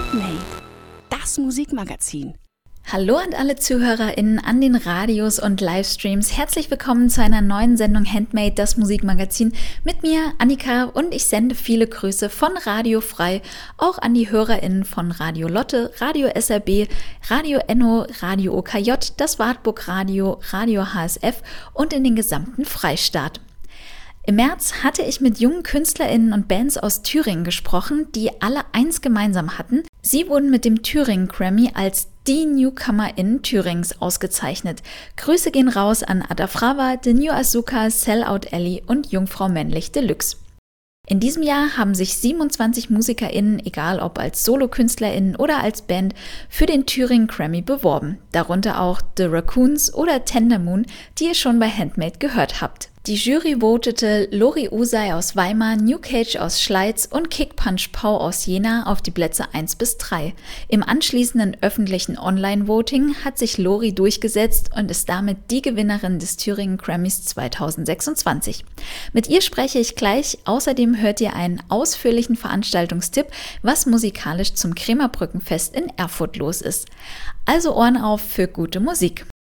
Handmade, das Musikmagazin. Hallo an alle ZuhörerInnen an den Radios und Livestreams. Herzlich willkommen zu einer neuen Sendung Handmade, das Musikmagazin. Mit mir, Annika, und ich sende viele Grüße von Radio Frei, auch an die HörerInnen von Radio Lotte, Radio SRB, Radio Enno, Radio OKJ, das Wartburg Radio, Radio HSF und in den gesamten Freistaat. Im März hatte ich mit jungen KünstlerInnen und Bands aus Thüringen gesprochen, die alle eins gemeinsam hatten. Sie wurden mit dem Thüringen Grammy als die NewcomerInnen Thürings ausgezeichnet. Grüße gehen raus an Adafrava, The New Azuka, Sellout Ellie und Jungfrau Männlich Deluxe. In diesem Jahr haben sich 27 MusikerInnen, egal ob als SolokünstlerInnen oder als Band, für den Thüringen Grammy beworben. Darunter auch The Raccoons oder Tendermoon, die ihr schon bei Handmade gehört habt. Die Jury votete Lori Usai aus Weimar, New Cage aus Schleiz und Kick Punch Pau aus Jena auf die Plätze 1 bis 3. Im anschließenden öffentlichen Online-Voting hat sich Lori durchgesetzt und ist damit die Gewinnerin des Thüringen Grammys 2026. Mit ihr spreche ich gleich, außerdem hört ihr einen ausführlichen Veranstaltungstipp, was musikalisch zum Krämerbrückenfest in Erfurt los ist. Also Ohren auf für gute Musik.